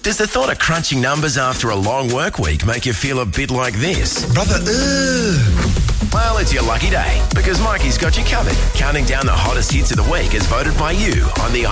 Does the thought of crunching numbers after a long work week make you feel a bit like this? Brother, Well, it's your lucky day because Mikey's got you covered. Counting down the hottest hits of the week as voted by you on the